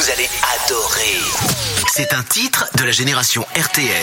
vous allez adorer. C'est un titre de la génération RTL.